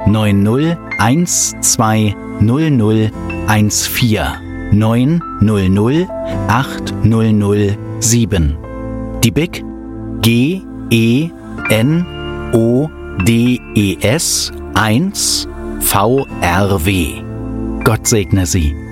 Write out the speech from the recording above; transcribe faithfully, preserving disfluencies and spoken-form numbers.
neun null eins zwei null null eins vier neun null null acht null null sieben. Die B I C G E N O D E S eins V R W. Gott segne Sie.